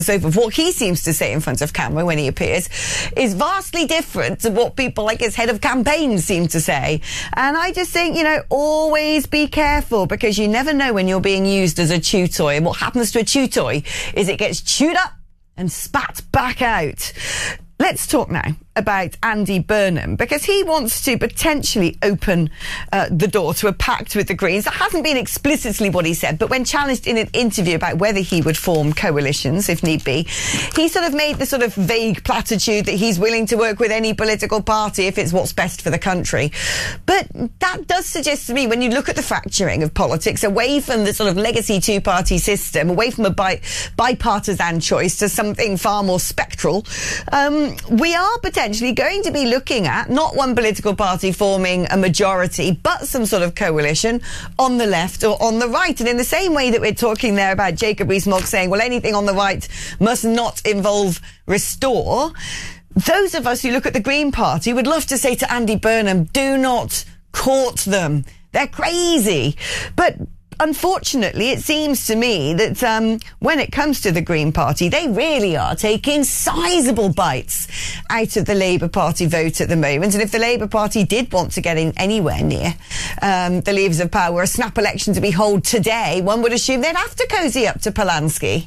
of what he seems to say in front of camera when he appears is vastly different to what people like his head of campaign seem to say. And I just think, you know, always be careful, because you never know when you're being used as a chew toy. And what happens to a chew toy is it gets chewed up and spat back out. Let's talk now about Andy Burnham, because he wants to potentially open the door to a pact with the Greens. That hasn't been explicitly what he said, but when challenged in an interview about whether he would form coalitions if need be, he sort of made the sort of vague platitude that he's willing to work with any political party if it's what's best for the country. But that does suggest to me, when you look at the fracturing of politics away from the sort of legacy two-party system, away from a bipartisan choice to something far more spectral, we are potentially going to be looking at not one political party forming a majority, but some sort of coalition on the left or on the right. And in the same way that we're talking there about Jacob Rees-Mogg saying, well, anything on the right must not involve Restore, those of us who look at the Green Party would love to say to Andy Burnham, do not court them. They're crazy. But unfortunately, it seems to me that when it comes to the Green Party, they really are taking sizable bites out of the Labour Party vote at the moment. And if the Labour Party did want to get in anywhere near the levers of power, a snap election to be held today, one would assume they'd have to cosy up to Polanski.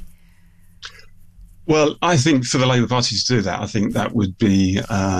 Well, I think for the Labour Party to do that, I think that would be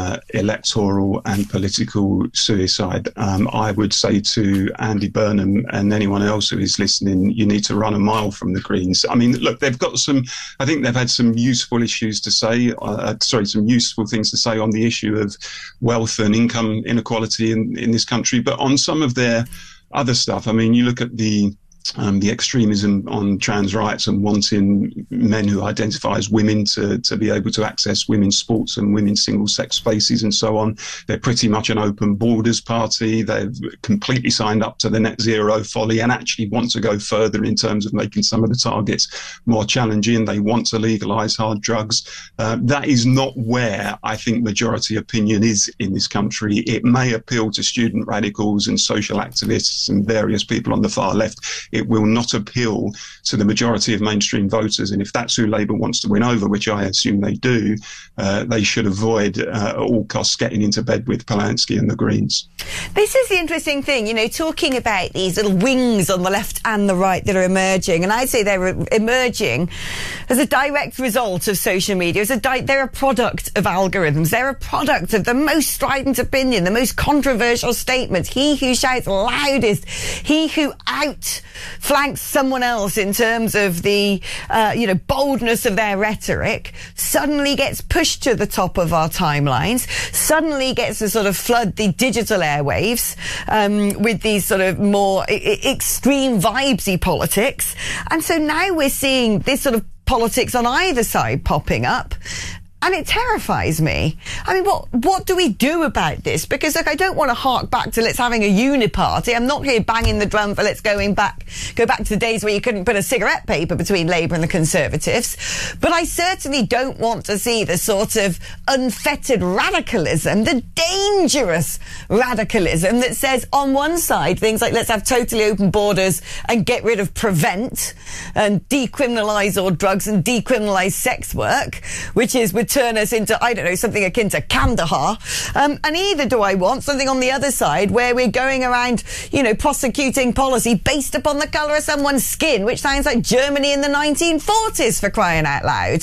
electoral and political suicide. I would say to Andy Burnham and anyone else who is listening, you need to run a mile from the Greens. I mean, look, they've got I think they've had some useful issues to say, some useful things to say on the issue of wealth and income inequality in this country. But on some of their other stuff, I mean, you look at the extremism on trans rights and wanting men who identify as women to be able to access women's sports and women's single-sex spaces and so on. They're pretty much an open borders party. They've completely signed up to the net zero folly and actually want to go further in terms of making some of the targets more challenging. They want to legalise hard drugs. That is not where I think majority opinion is in this country. It may appeal to student radicals and social activists and various people on the far left. It will not appeal to the majority of mainstream voters. And if that's who Labour wants to win over, which I assume they do, they should avoid at all costs getting into bed with Polanski and the Greens. This is the interesting thing, you know, talking about these little wings on the left and the right that are emerging. And I'd say they're emerging as a direct result of social media. They're a product of algorithms. They're a product of the most strident opinion, the most controversial statements. He who shouts loudest, he who outflanks someone else in terms of the, boldness of their rhetoric, suddenly gets pushed to the top of our timelines, suddenly gets to sort of flood the digital airwaves with these sort of more extreme vibesy politics. And so now we're seeing this sort of politics on either side popping up. And it terrifies me. I mean, what do we do about this? Because, look, I don't want to hark back to let's having a uniparty. I'm not here banging the drum for let's go back to the days where you couldn't put a cigarette paper between Labour and the Conservatives. But I certainly don't want to see the sort of unfettered radicalism, the dangerous radicalism that says on one side things like let's have totally open borders and get rid of prevent and decriminalise all drugs and decriminalise sex work, which would turn us into, I don't know, something akin to Kandahar. And either do I want something on the other side where we're going around, prosecuting policy based upon the colour of someone's skin, which sounds like Germany in the 1940s, for crying out loud.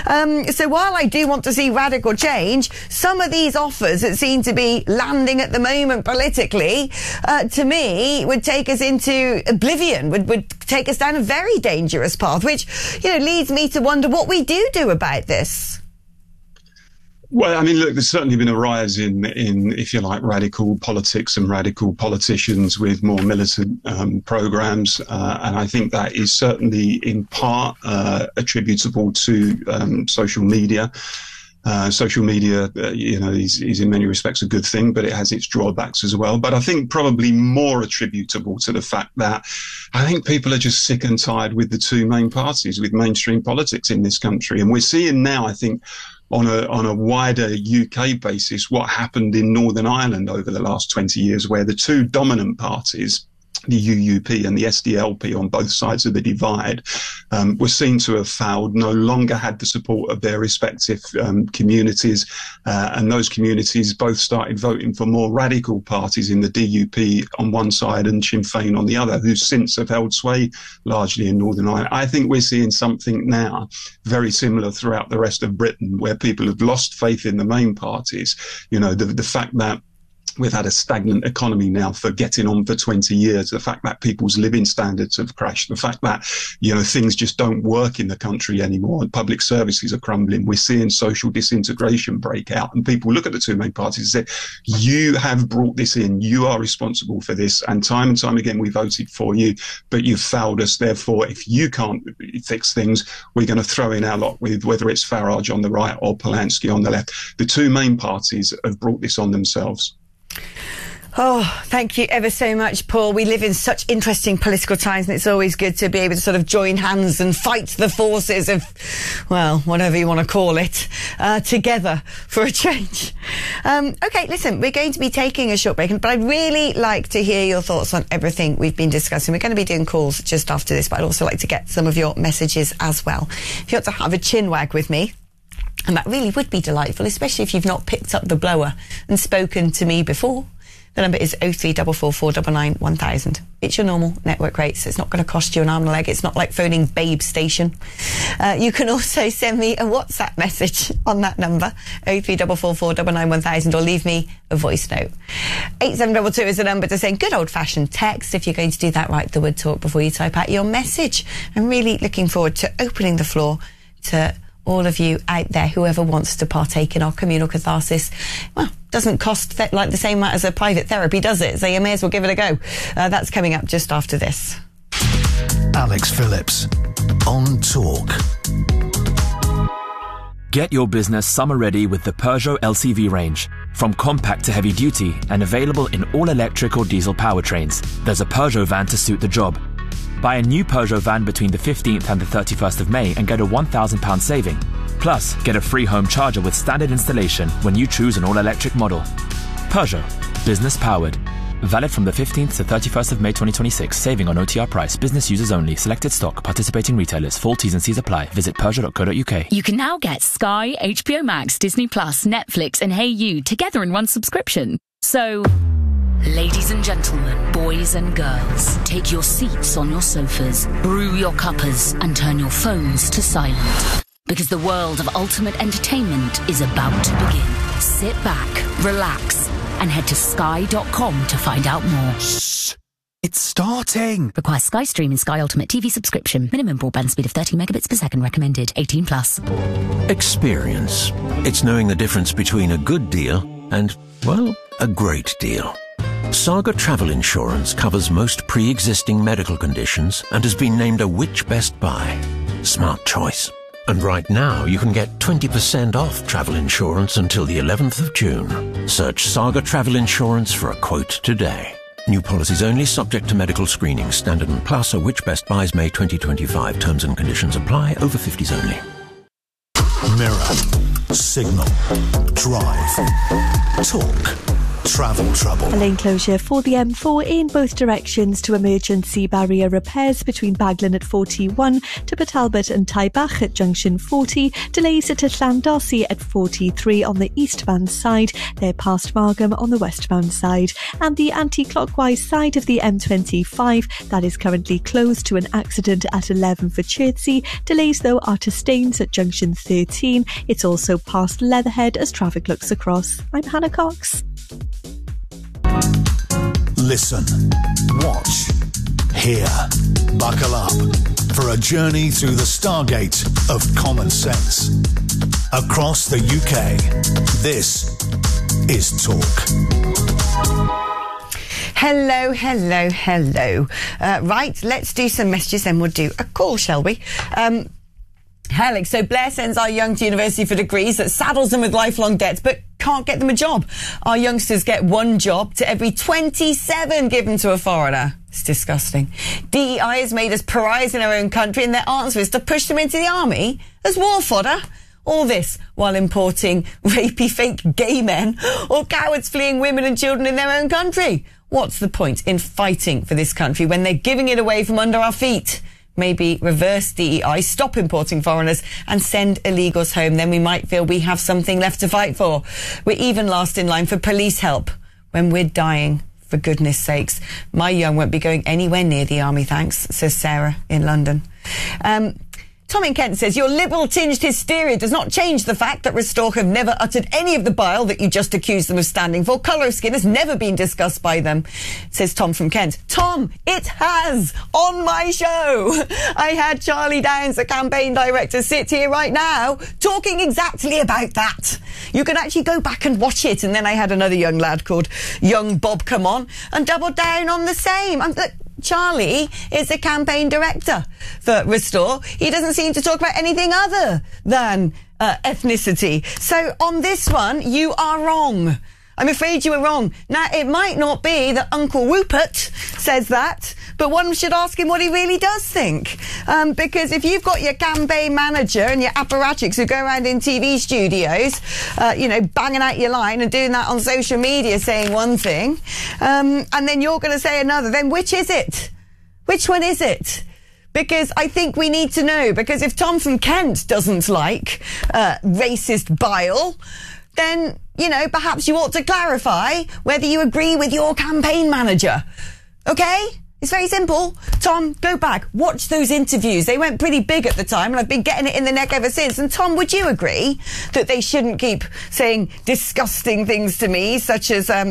So while I do want to see radical change, some of these offers that seem to be landing at the moment politically, to me, would take us into oblivion, would take us down a very dangerous path, which, leads me to wonder what we do about this. Well, I mean, look, there's certainly been a rise in, if you like, radical politics and radical politicians with more militant programs. And I think that is certainly in part attributable to social media. Social media, is in many respects a good thing, but it has its drawbacks as well. But I think probably more attributable to the fact that I think people are just sick and tired with the two main parties, with mainstream politics in this country. And we're seeing now, I think, on a wider UK basis, what happened in Northern Ireland over the last 20 years, where the two dominant parties the UUP and the SDLP on both sides of the divide, were seen to have failed, no longer had the support of their respective communities, and those communities both started voting for more radical parties in the DUP on one side and Sinn Féin on the other, who since have held sway largely in Northern Ireland. I think we're seeing something now very similar throughout the rest of Britain, where people have lost faith in the main parties. You know, the fact that we've had a stagnant economy now for getting on for 20 years. The fact that people's living standards have crashed. The fact that, you know, things just don't work in the country anymore and public services are crumbling. We're seeing social disintegration break out. And people look at the two main parties and say, you have brought this in. You are responsible for this. And time again, we voted for you, but you've failed us. Therefore, if you can't fix things, we're going to throw in our lot with whether it's Farage on the right or Polanski on the left. The two main parties have brought this on themselves. Oh, thank you ever so much, Paul. We live in such interesting political times, and it's always good to be able to sort of join hands and fight the forces of, well, whatever you want to call it, together for a change. OK, listen, we're going to be taking a short break, but I'd really like to hear your thoughts on everything we've been discussing. We're going to be doing calls just after this, but I'd also like to get some of your messages as well. If you want to have a chin wag with me, and that really would be delightful, especially if you've not picked up the blower and spoken to me before. The number is 03444991000. It's your normal network rate, so it's not going to cost you an arm and a leg. It's not like phoning Babe Station. You can also send me a WhatsApp message on that number, 03444991000, or leave me a voice note. 8722 is the number to send good old-fashioned text. If you're going to do that, write the word talk before you type out your message. I'm really looking forward to opening the floor to all of you out there, whoever wants to partake in our communal catharsis. Well, doesn't cost like the same amount as a private therapy, does it? So you may as well give it a go. That's coming up just after this. Alex Phillips on Talk. Get your business summer ready with the Peugeot LCV range. From compact to heavy duty and available in all electric or diesel powertrains, there's a Peugeot van to suit the job. Buy a new Peugeot van between the 15th and the 31st of May and get a £1,000 saving. Plus, get a free home charger with standard installation when you choose an all-electric model. Peugeot. Business powered. Valid from the 15th to 31st of May 2026. Saving on OTR price. Business users only. Selected stock. Participating retailers. Full T's and C's apply. Visit Peugeot.co.uk. You can now get Sky, HBO Max, Disney Plus, Netflix and Hey You together in one subscription. So, ladies and gentlemen, boys and girls, take your seats on your sofas, brew your cuppers and turn your phones to silent. Because the world of ultimate entertainment is about to begin. Sit back, relax, and head to sky.com to find out more. Shh! It's starting! Requires Sky Stream and Sky Ultimate TV subscription. Minimum broadband speed of 30 megabits per second recommended. 18 plus. Experience. It's knowing the difference between a good deal and, well, a great deal. Saga Travel Insurance covers most pre-existing medical conditions and has been named a Which Best Buy. Smart choice. And right now, you can get 20% off travel insurance until the 11th of June. Search Saga Travel Insurance for a quote today. New policies only, subject to medical screening. Standard and Plus or Which Best Buys May 2025. Terms and conditions apply. Over 50s only. Mirror. Signal. Drive. Talk. Travel trouble. A lane closure for the M4 in both directions to emergency barrier repairs between Baglan at 41 to Port Talbot and Taibach at junction 40. Delays at Llandosi at 43 on the eastbound side. They're past Margam on the westbound side. And the anti-clockwise side of the M25 that is currently closed to an accident at 11 for Chertsey. Delays though are to Staines at junction 13. It's also past Leatherhead as traffic looks across. I'm Hannah Cox. Listen, watch, hear, buckle up for a journey through the stargate of common sense. Across the UK, this is Talk. Hello. Right, let's do some messages, then we'll do a call, shall we? Alex, so Blair sends our young to university for degrees that saddles them with lifelong debts but can't get them a job. Our youngsters get one job to every 27 given to a foreigner. It's disgusting. DEI has made us pariahs in our own country, and their answer is to push them into the army as war fodder. All this while importing rapey fake gay men or cowards fleeing women and children in their own country. What's the point in fighting for this country when they're giving it away from under our feet? Maybe reverse DEI, stop importing foreigners and send illegals home. Then we might feel we have something left to fight for. We're even last in line for police help when we're dying. For goodness sakes, my young won't be going anywhere near the army, thanks, says Sarah in London. Tom in Kent says, your liberal-tinged hysteria does not change the fact that Restore have never uttered any of the bile that you just accused them of standing for. Colour of skin has never been discussed by them, says Tom from Kent. Tom, it has! On my show! I had Charlie Downs, the campaign director, sit here right now talking exactly about that. You can actually go back and watch it. And then I had another young lad called Young Bob come on and double down on the same. Charlie is the campaign director for Restore. He doesn't seem to talk about anything other than ethnicity. So on this one, you are wrong. I'm afraid you were wrong. Now, it might not be that Uncle Rupert says that, but one should ask him what he really does think. Because if you've got your campaign manager and your apparatchiks who go around in TV studios, banging out your line and doing that on social media, saying one thing, and then you're going to say another, then which is it? Which one is it? Because I think we need to know, because if Tom from Kent doesn't like racist bile, then, perhaps you ought to clarify whether you agree with your campaign manager. Okay? It's very simple. Tom, go back. Watch those interviews. They went pretty big at the time, and I've been getting it in the neck ever since. And Tom, would you agree that they shouldn't keep saying disgusting things to me, such as, well,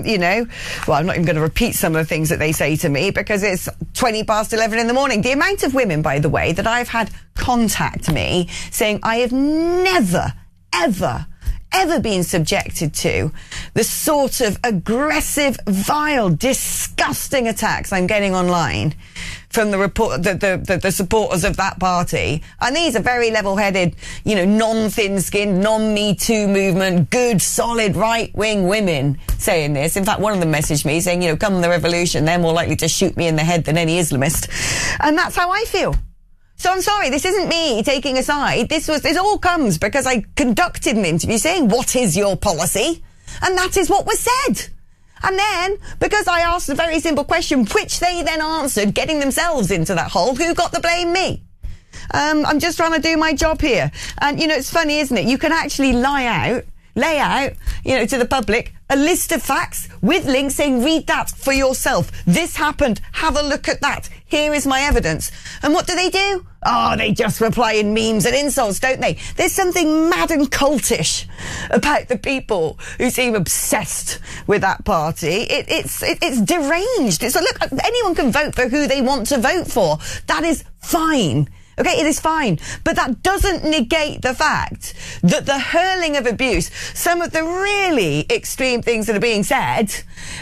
I'm not even going to repeat some of the things that they say to me because it's 20 past 11 in the morning. The amount of women, by the way, that I've had contact me saying I have never, ever been subjected to the sort of aggressive, vile, disgusting attacks I'm getting online from the supporters of that party. And these are very level-headed, non-thin-skinned, non-Me Too movement, good, solid, right-wing women saying this. In fact, one of them messaged me saying, come the revolution, they're more likely to shoot me in the head than any Islamist. And that's how I feel. So I'm sorry, this isn't me taking a side. This all comes because I conducted an interview saying, what is your policy? And that is what was said. And then, because I asked a very simple question, which they then answered, getting themselves into that hole, who got the blame? Me. I'm just trying to do my job here. And, it's funny, isn't it? You can actually lay out, to the public, a list of facts with links saying, read that for yourself. This happened. Have a look at that. Here is my evidence. And what do? Oh, they just reply in memes and insults, don't they? There's something mad and cultish about the people who seem obsessed with that party. It's deranged. It's look, anyone can vote for who they want to vote for. That is fine. Okay, it is fine. But that doesn't negate the fact that the hurling of abuse, some of the really extreme things that are being said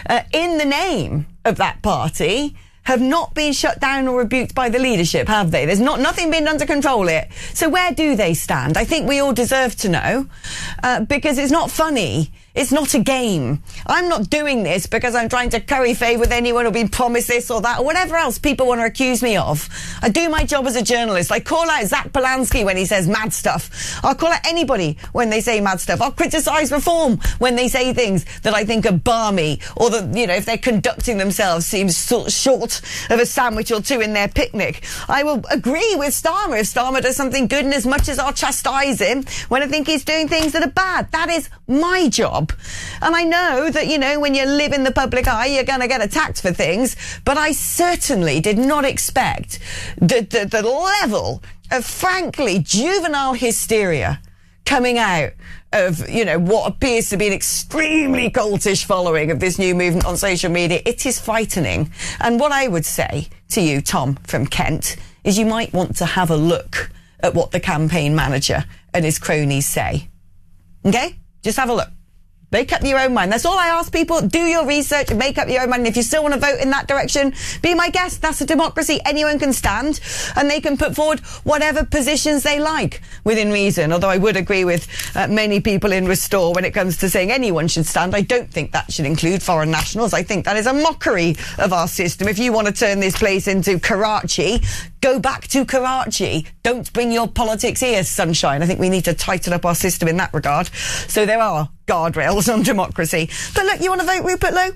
in the name of that party, have not been shut down or rebuked by the leadership, have they? There's nothing been done to control it. So where do they stand? I think we all deserve to know, because it's not funny. It's not a game. I'm not doing this because I'm trying to curry favour with anyone or been promised this or that or whatever else people want to accuse me of. I do my job as a journalist. I call out Zach Polanski when he says mad stuff. I'll call out anybody when they say mad stuff. I'll criticise reform when they say things that I think are balmy or that, if they're conducting themselves seems short of a sandwich or two in their picnic. I will agree with Starmer if Starmer does something good, and as much as I'll chastise him when I think he's doing things that are bad. That is my job. And I know that, when you live in the public eye, you're going to get attacked for things. But I certainly did not expect the level of, frankly, juvenile hysteria coming out of, what appears to be an extremely cultish following of this new movement on social media. It is frightening. And what I would say to you, Tom from Kent, is you might want to have a look at what the campaign manager and his cronies say. Okay? Just have a look. Make up your own mind. That's all I ask people. Do your research and make up your own mind. And if you still want to vote in that direction, be my guest. That's a democracy. Anyone can stand and they can put forward whatever positions they like within reason. Although I would agree with many people in Restore when it comes to saying anyone should stand. I don't think that should include foreign nationals. I think that is a mockery of our system. If you want to turn this place into Karachi, go back to Karachi. Don't bring your politics here, sunshine. I think we need to tighten up our system in that regard. So there are guardrails on democracy. But look, you want to vote Rupert Lowe?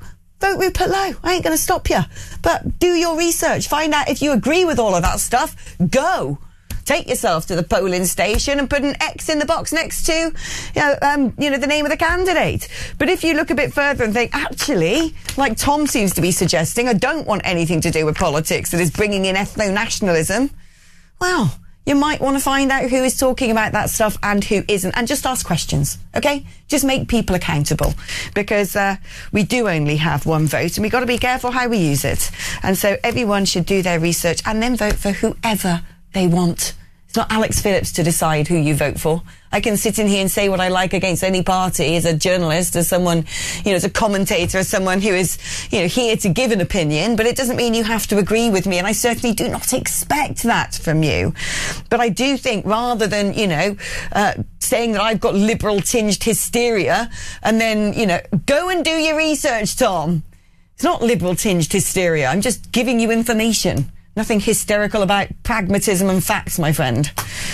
vote Rupert Lowe. I ain't going to stop you. But do your research. Find out if you agree with all of that stuff. Go. Take yourself to the polling station and put an X in the box next to, the name of the candidate. But if you look a bit further and think, actually, like Tom seems to be suggesting, I don't want anything to do with politics that is bringing in ethno-nationalism, well, you might want to find out who is talking about that stuff and who isn't, and just ask questions, okay? Just make people accountable, because we do only have one vote, and we've got to be careful how we use it. And so everyone should do their research and then vote for whoever they want. It's not Alex Phillips to decide who you vote for. I can sit in here and say what I like against any party as a journalist, as someone, as a commentator, as someone who is, here to give an opinion, but it doesn't mean you have to agree with me, and I certainly do not expect that from you. But I do think, rather than, saying that I've got liberal-tinged hysteria, and then, go and do your research, Tom. It's not liberal-tinged hysteria. I'm just giving you information. Nothing hysterical about pragmatism and facts, my friend.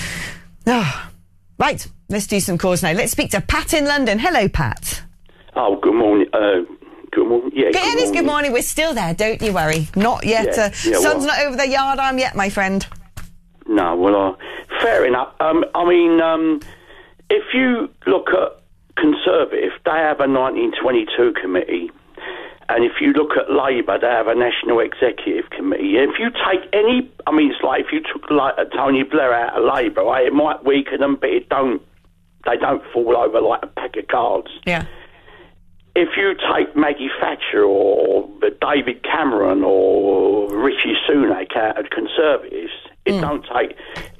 Right, let's do some calls now. Let's speak to Pat in London. Hello, Pat. Oh, good morning. Good morning. Yeah, it is good morning. We're still there, don't you worry. Not yet. Sun's not over the yard arm yet, my friend. No, well, fair enough. If you look at Conservative, they have a 1922 committee. And if you look at Labour, they have a National Executive Committee. If you take any, it's like if you took Tony Blair out of Labour, right, it might weaken them, but they don't fall over like a pack of cards. Yeah. If you take Maggie Thatcher or David Cameron or Rishi Sunak out of Conservatives, it don't take.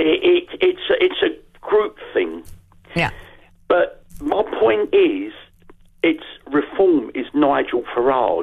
It's a group thing. Yeah. But my point is, its reform is Nigel Farage,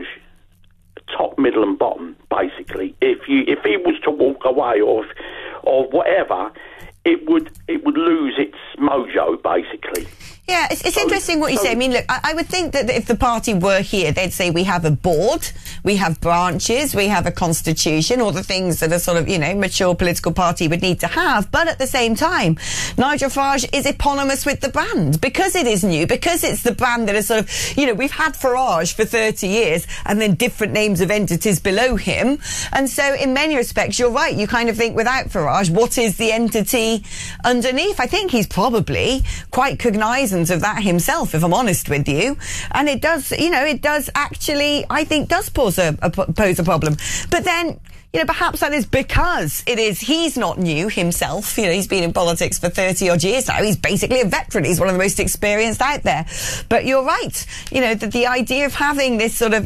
top, middle, and bottom. Basically, if he was to walk away or whatever, it would lose its mojo. Basically. Yeah, it's interesting what you say. Look, I would think that if the party were here, they'd say we have a board, we have branches, we have a constitution, all the things that a sort of, mature political party would need to have. But at the same time, Nigel Farage is eponymous with the brand because it is new, because it's the brand that is sort of, we've had Farage for 30 years and then different names of entities below him. And so in many respects, you're right. You kind of think without Farage, what is the entity underneath? I think he's probably quite cognizant of that himself, if I'm honest with you, and it does actually, I think, does pose a problem. But then, perhaps that is because he's not new himself. He's been in politics for 30 odd years now. He's basically a veteran. He's one of the most experienced out there. But you're right. That the idea of having this sort of,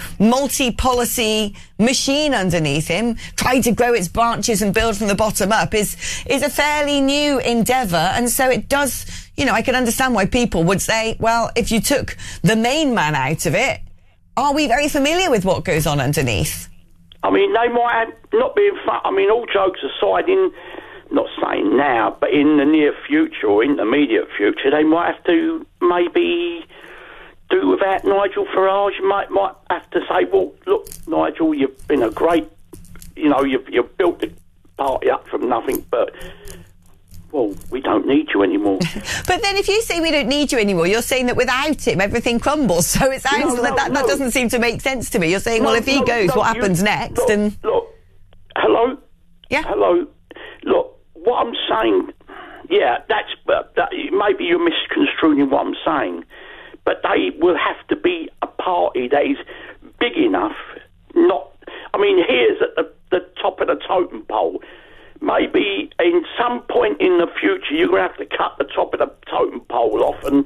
multi-policy machine underneath him, trying to grow its branches and build from the bottom up is a fairly new endeavour. And so it does, I can understand why people would say, well, if you took the main man out of it, are we very familiar with what goes on underneath? They might have not been fun. All jokes aside, not saying now, but in the near future or intermediate future, they might have to maybe do without Nigel Farage. Might have to say, well, look, Nigel, you've been a great, you've built the party up from nothing, but, well, we don't need you anymore. But then if you say we don't need you anymore, you're saying that without him, everything crumbles. So it sounds that doesn't seem to make sense to me. You're saying, if he goes, what happens next? Look, hello? Yeah? Hello? Look, what I'm saying, yeah, that maybe you're misconstruing what I'm saying, but they will have to be a party that is big enough, here's at the top of the totem pole. Maybe in some point in the future you're going to have to cut the top of the totem pole off and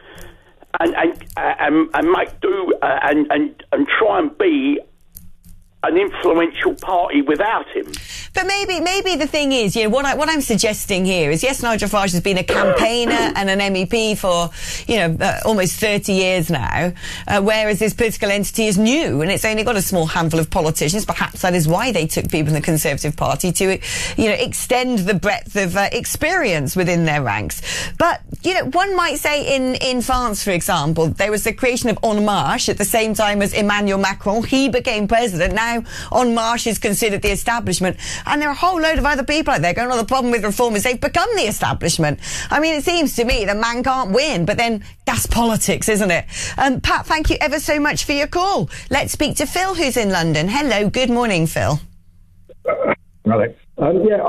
make do and try and be an influential party without him. But maybe the thing is, what I'm suggesting here is, yes, Nigel Farage has been a campaigner and an MEP for, almost 30 years now, whereas this political entity is new and it's only got a small handful of politicians. Perhaps that is why they took people in the Conservative Party to, extend the breadth of experience within their ranks. But, one might say in France, for example, there was the creation of En Marche at the same time as Emmanuel Macron. He became president. Now now En Marche is considered the establishment. And there are a whole load of other people out there going, oh, the problem with reform is they've become the establishment. I mean, it seems to me that man can't win, but then that's politics, isn't it? Pat, thank you ever so much for your call. Let's speak to Phil, who's in London. Hello, good morning, Phil. Alex. How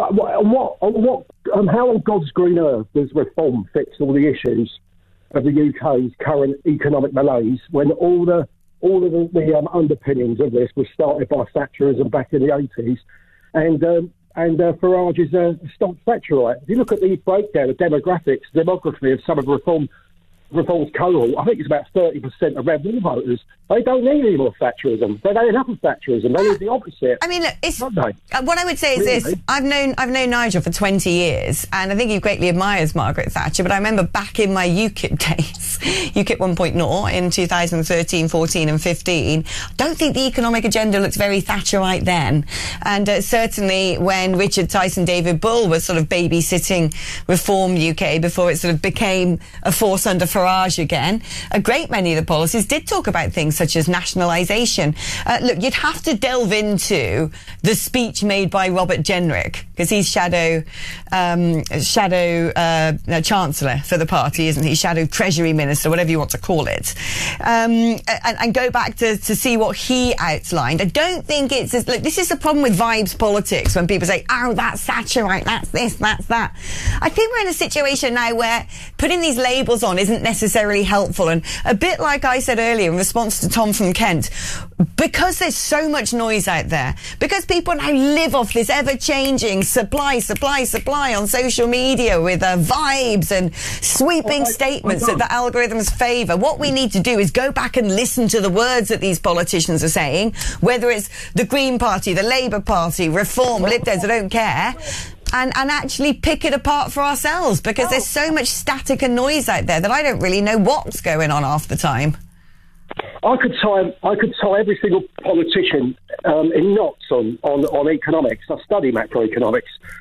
on God's green earth does reform fix all the issues of the UK's current economic malaise when all of the underpinnings of this was started by Thatcherism back in the 80s, and Farage is a staunch Thatcherite. If you look at the breakdown of demography of some of Reform's cohort, I think it's about 30% of Red Wall voters. They don't need any more Thatcherism. They don't enough of Thatcherism. They need the opposite. I mean, look, what I would say is this. I've known Nigel for 20 years, and I think he greatly admires Margaret Thatcher, but I remember back in my UKIP days, UKIP 1.0 in 2013, 14 and 15, I don't think the economic agenda looked very Thatcherite then. And certainly when Richard Tyson, David Bull was sort of babysitting Reform UK before it sort of became a force under Farage again, a great many of the policies did talk about things such as nationalisation. Look, you'd have to delve into the speech made by Robert Jenrick, because he's shadow chancellor for the party, isn't he? Shadow Treasury Minister, whatever you want to call it, and go back to see what he outlined. I don't think it's look, this is the problem with vibes politics, when people say, oh, that's Thatcherite, that's this, that's that. I think we're in a situation now where putting these labels on isn't necessarily helpful, and a bit like I said earlier in response to Tom from Kent, because there's so much noise out there, because people now live off this ever-changing supply on social media with vibes and sweeping statements that the algorithms favour. What we need to do is go back and listen to the words that these politicians are saying, whether it's the Green Party, the Labour Party, Reform, Lib Dems, I don't care, and actually pick it apart for ourselves, because there's so much static and noise out there that I don't really know what's going on half the time. I could tie every single politician in knots on economics. I study macroeconomics.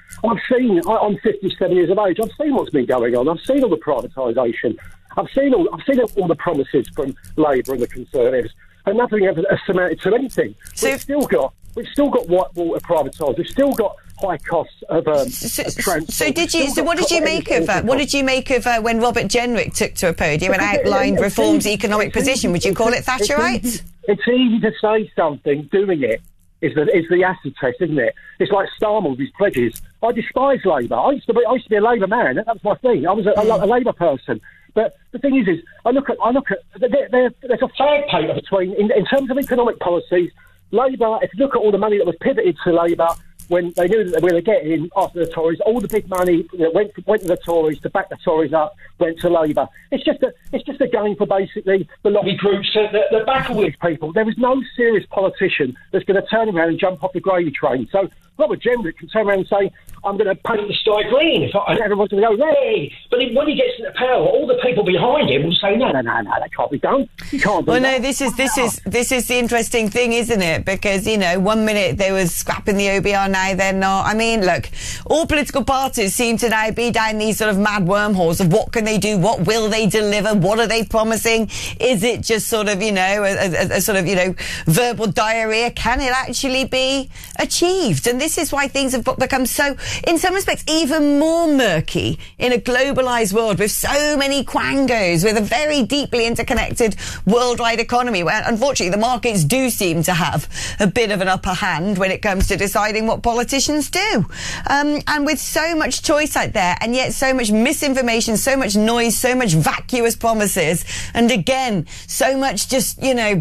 I'm 57 years of age. I've seen what's been going on. I've seen all the privatisation. I've seen all the promises from Labour and the Conservatives, and nothing ever has amounted to anything. So we've still got white water privatised. We've still got high costs of transport. So what did you make of when Robert Jenrick took to a podium and outlined Reform's economic position? Would you call it Thatcherite? It's easy to say something. Doing it is the acid test, isn't it? It's like Starmer with his pledges. I despise Labour. I used to be a Labour man. That was my thing. I was a Labour person. But the thing is I look at there's a flag paper between in terms of economic policies. Labour, if you look at all the money that was pivoted to Labour when they knew that they were going to get in after the Tories, all the big money that went to the Tories to back the Tories up went to Labour. It's just a game for basically the lobby groups that back all these people. There is no serious politician that's going to turn around and jump off the gravy train. So Robert Jenrick can turn around and say, I'm going to paint the sky green, and everyone's going to go, hey! But when he gets into power, all the people behind him will say, no, that can't be done. You can't do that. Well, no, this is the interesting thing, isn't it? Because, 1 minute they were scrapping the OBR, now they're not. I mean, look, all political parties seem to now be down these sort of mad wormholes of what can they do, what will they deliver, what are they promising? Is it just sort of, a sort of, verbal diarrhea? Can it actually be achieved? And this is why things have become so, in some respects, even more murky in a globalised world with so many quangos, with a very deeply interconnected worldwide economy where, unfortunately, the markets do seem to have a bit of an upper hand when it comes to deciding what politicians do. And with so much choice out there, and yet so much misinformation, so much noise, so much vacuous promises, and again, so much just,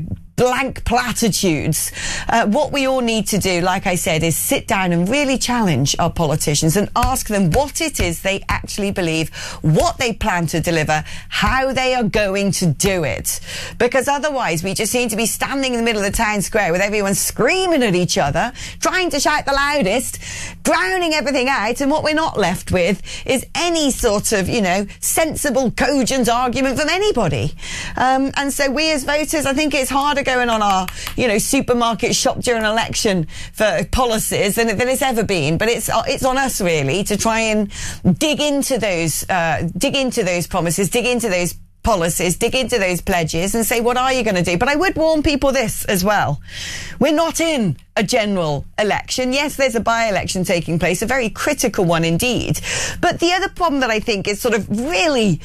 blank platitudes. What we all need to do, like I said, is sit down and really challenge our politicians and ask them what it is they actually believe, what they plan to deliver, how they are going to do it. Because otherwise we just seem to be standing in the middle of the town square with everyone screaming at each other, trying to shout the loudest, drowning everything out, and what we're not left with is any sort of, sensible, cogent argument from anybody. And so we as voters, I think it's harder going on our, supermarket shop during election for policies than it's ever been. But it's on us really to try and dig into those promises, dig into those policies, dig into those pledges and say, what are you going to do? But I would warn people this as well. We're not in a general election. Yes, there's a by-election taking place, a very critical one indeed. But the other problem that I think is sort of really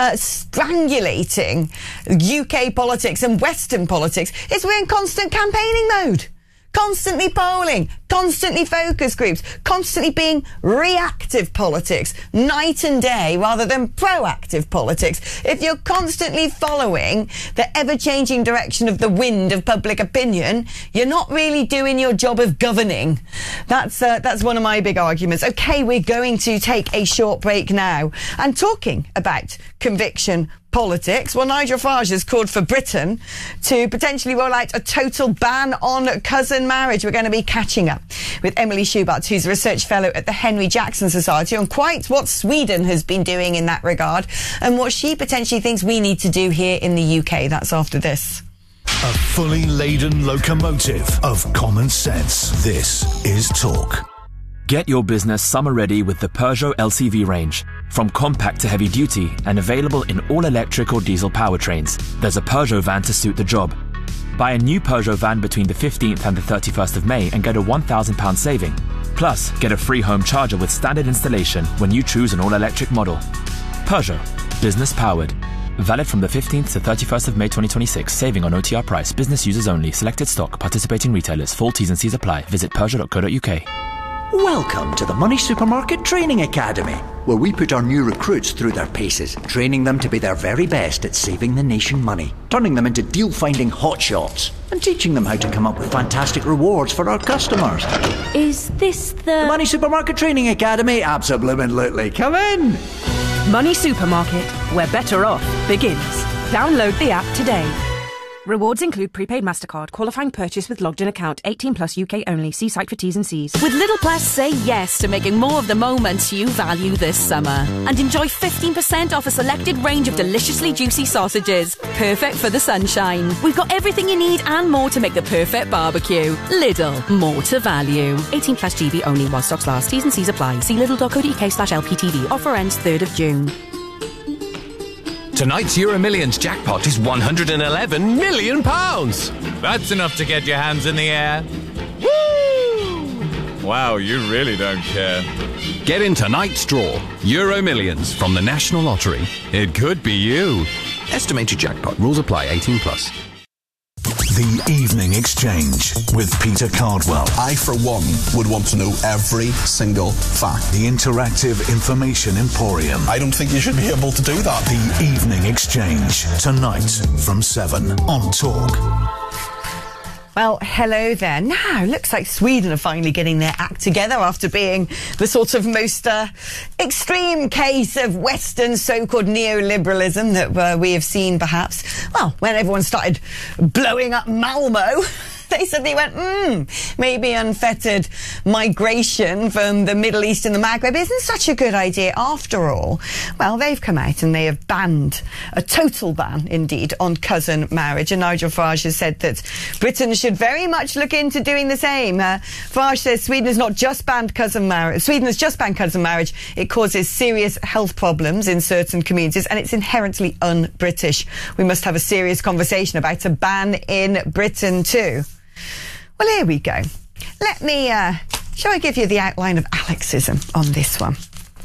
strangulating UK politics and Western politics is we're in constant campaigning mode. Constantly polling, constantly focus groups, constantly being reactive politics, night and day, rather than proactive politics. If you're constantly following the ever-changing direction of the wind of public opinion, you're not really doing your job of governing. That's one of my big arguments. OK, we're going to take a short break now. And talking about conviction politics, well, Nigel Farage has called for Britain to potentially roll out a total ban on cousin marriage. We're going to be catching up with Emily Schubart, who's a research fellow at the Henry Jackson Society, on quite what Sweden has been doing in that regard and what she potentially thinks we need to do here in the UK. That's after this. A fully laden locomotive of common sense. This is Talk. Get your business summer ready with the Peugeot LCV range. From compact to heavy duty and available in all electric or diesel powertrains, there's a Peugeot van to suit the job. Buy a new Peugeot van between the 15th and the 31st of May and get a £1,000 saving. Plus, get a free home charger with standard installation when you choose an all-electric model. Peugeot. Business powered. Valid from the 15th to 31st of May 2026. Saving on OTR price. Business users only. Selected stock. Participating retailers. Full T's and C's apply. Visit Peugeot.co.uk. Welcome to the Money Supermarket Training Academy, where we put our new recruits through their paces, training them to be their very best at saving the nation money, turning them into deal-finding hotshots, and teaching them how to come up with fantastic rewards for our customers. Is this the Money Supermarket Training Academy? Absolutely. Come in! Money Supermarket, where better off begins. Download the app today. Rewards include prepaid MasterCard, qualifying purchase with logged-in account, 18 plus UK only. See site for T's and C's. With Little Plus, say yes to making more of the moments you value this summer. And enjoy 15% off a selected range of deliciously juicy sausages. Perfect for the sunshine. We've got everything you need and more to make the perfect barbecue. Lidl, more to value. 18 plus GB only while stocks last. T's and C's apply. See lidl.co.uk/LPTV. Offer ends 3rd of June. Tonight's Euro Millions jackpot is £111 million. That's enough to get your hands in the air. Woo! Wow, you really don't care. Get in tonight's draw. Euro Millions from the National Lottery. It could be you. Estimated jackpot. Rules apply. 18 plus. The Evening Exchange with Peter Cardwell. I, for one, would want to know every single fact. The Interactive Information Emporium. I don't think you should be able to do that. The Evening Exchange, tonight from 7 on Talk. Well, hello there. Now, looks like Sweden are finally getting their act together after being the sort of most extreme case of Western so-called neoliberalism that we have seen, perhaps. Well, when everyone started blowing up Malmo, they suddenly went, maybe unfettered migration from the Middle East and the Maghreb isn't such a good idea after all. Well, they've come out and they have banned, a total ban indeed, on cousin marriage. And Nigel Farage has said that Britain should very much look into doing the same. Farage says Sweden has not just banned cousin marriage. Sweden has just banned cousin marriage. It causes serious health problems in certain communities and it's inherently un-British. We must have a serious conversation about a ban in Britain too. Well, here we go. Let me, shall I give you the outline of Alexism on this one?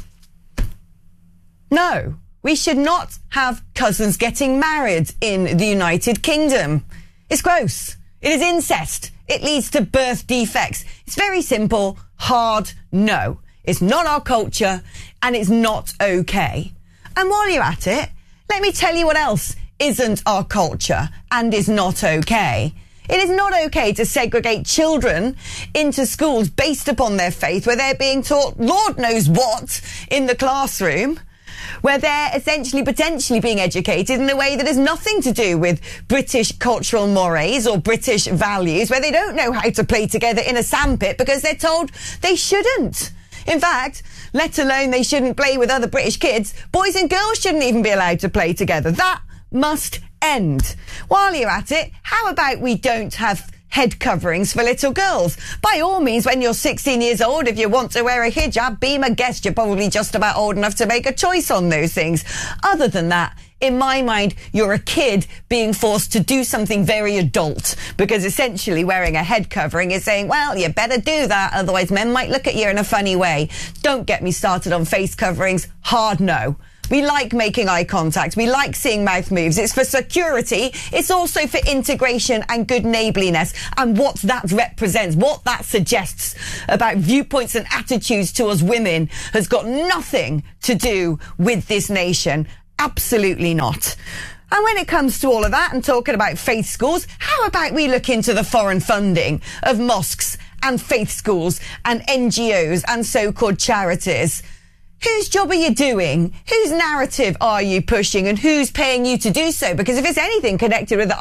No, we should not have cousins getting married in the United Kingdom. It's gross. It is incest. It leads to birth defects. It's very simple, hard no. It's not our culture and it's not okay. And while you're at it, let me tell you what else isn't our culture and is not okay. It is not okay to segregate children into schools based upon their faith, where they're being taught Lord knows what in the classroom, where they're essentially potentially being educated in a way that has nothing to do with British cultural mores or British values, where they don't know how to play together in a sandpit because they're told they shouldn't. In fact, let alone they shouldn't play with other British kids, boys and girls shouldn't even be allowed to play together. That must end. While you're at it, how about we don't have head coverings for little girls? By all means, when you're 16 years old, if you want to wear a hijab, be my guest. You're probably just about old enough to make a choice on those things. Other than that, in my mind, you're a kid being forced to do something very adult, because essentially wearing a head covering is saying, well, you better do that, otherwise men might look at you in a funny way. Don't get me started on face coverings. Hard no. We like making eye contact. We like seeing mouth moves. It's for security. It's also for integration and good neighbourliness. And what that represents, what that suggests about viewpoints and attitudes towards women has got nothing to do with this nation. Absolutely not. And when it comes to all of that and talking about faith schools, how about we look into the foreign funding of mosques and faith schools and NGOs and so-called charities? Whose job are you doing? Whose narrative are you pushing, and who's paying you to do so? Because if it's anything connected with the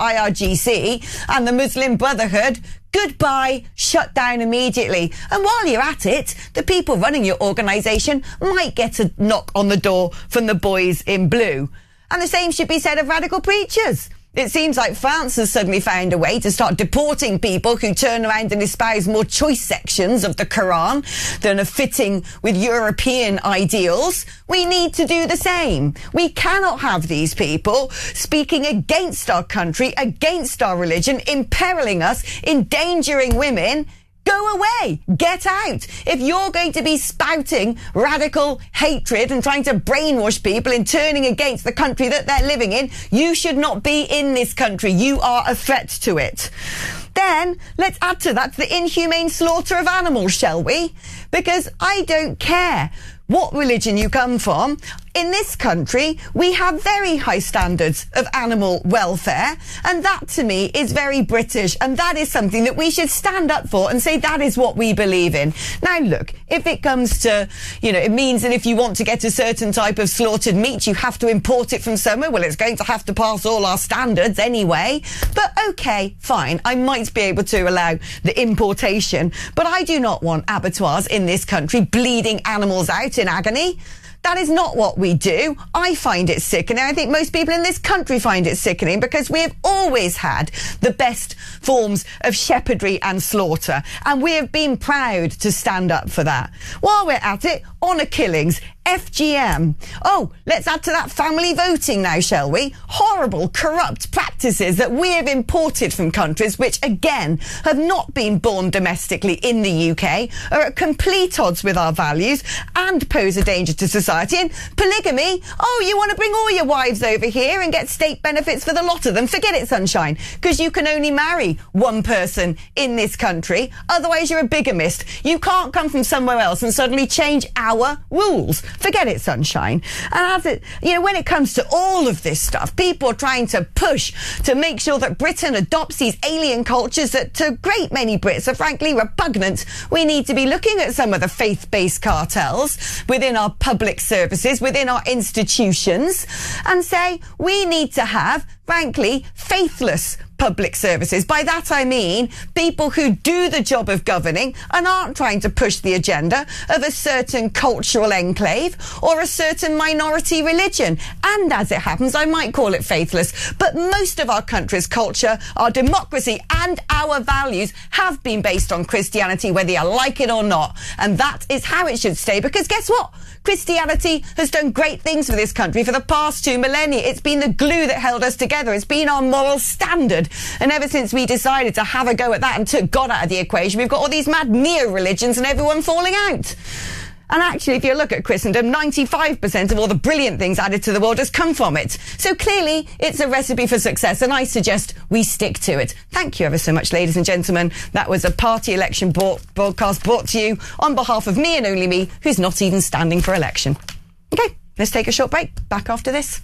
IRGC and the Muslim Brotherhood, goodbye, shut down immediately. And while you're at it, the people running your organisation might get a knock on the door from the boys in blue. And the same should be said of radical preachers. It seems like France has suddenly found a way to start deporting people who turn around and espouse more choice sections of the Quran than are fitting with European ideals. We need to do the same. We cannot have these people speaking against our country, against our religion, imperiling us, endangering women. Go away. Get out. If you're going to be spouting radical hatred and trying to brainwash people and turning against the country that they're living in, you should not be in this country. You are a threat to it. Then let's add to that the inhumane slaughter of animals, shall we? Because I don't care what religion you come from. In this country, we have very high standards of animal welfare, and that to me is very British, and that is something that we should stand up for and say that is what we believe in. Now look, if it comes to, it means that if you want to get a certain type of slaughtered meat, you have to import it from somewhere, well, it's going to have to pass all our standards anyway. But okay, fine, I might be able to allow the importation, but I do not want abattoirs in this country bleeding animals out in agony. That is not what we do. I find it sickening. I think most people in this country find it sickening, because we have always had the best forms of shepherdry and slaughter, and we have been proud to stand up for that. While we're at it, honour killings, FGM. Oh, let's add to that family voting now, shall we? Horrible, corrupt practices that we have imported from countries which, again, have not been born domestically in the UK, are at complete odds with our values and pose a danger to society. And polygamy, oh, you want to bring all your wives over here and get state benefits for the lot of them? Forget it, sunshine, because you can only marry one person in this country. Otherwise, you're a bigamist. You can't come from somewhere else and suddenly change our rules. Forget it, sunshine. And as it, when it comes to all of this stuff, people are trying to push to make sure that Britain adopts these alien cultures that to a great many Brits are frankly repugnant. We need to be looking at some of the faith-based cartels within our public services, within our institutions, and say we need to have, frankly, faithless public services. By that I mean people who do the job of governing and aren't trying to push the agenda of a certain cultural enclave or a certain minority religion. And as it happens, I might call it faithless, but most of our country's culture, our democracy and our values have been based on Christianity, whether you like it or not. And that is how it should stay, because guess what? Christianity has done great things for this country for the past 2 millennia. It's been the glue that held us together. It's been our moral standard. And ever since we decided to have a go at that and took God out of the equation, we've got all these mad neo-religions and everyone falling out. And actually, if you look at Christendom, 95% of all the brilliant things added to the world has come from it. So clearly, it's a recipe for success, and I suggest we stick to it. Thank you ever so much, ladies and gentlemen. That was a party election broadcast brought to you on behalf of me and only me, who's not even standing for election. Okay, let's take a short break. Back after this.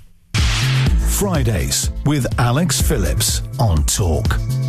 Fridays with Alex Phillips on Talk.